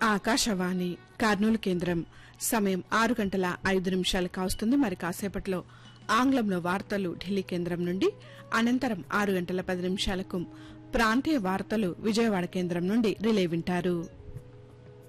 ఆకాశవాణి కర్నూలు కేంద్రం సమయం 6:05 కావస్తుంది. మరి కాసేపట్లో ఆంగ్లంలో వార్తలు ఢిల్లీ కేంద్రం నుండి, అనంతరం 6:10 ప్రాంతీయ వార్తలు విజయవాడ కేంద్రం నుండి రిలే వింటారు.